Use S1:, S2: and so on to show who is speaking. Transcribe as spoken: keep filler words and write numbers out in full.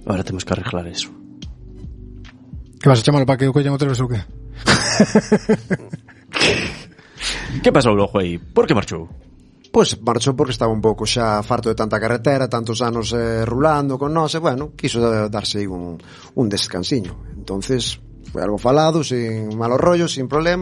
S1: Ahora temos que arreglar eso.
S2: Que vas a chamalo para que o collen outra vez ou que?
S1: Que pasou logo aí? Por que marchou?
S3: Pois marchou porque estaba un pouco xa farto de tanta carretera, tantos anos eh, rulando con nós, e bueno, quiso darse aí un, un descansiño. Entonces, foi algo falado, sin malos rollos, sin problema.